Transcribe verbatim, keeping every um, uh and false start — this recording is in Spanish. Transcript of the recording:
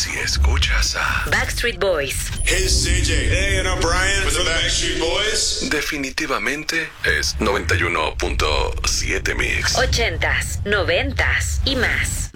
si escuchas a Backstreet Boys. Hey, C J. Hey, and I'm Brian with the Backstreet Boys. definitivamente es noventa y uno punto siete Mix. Ochentas, noventas y más.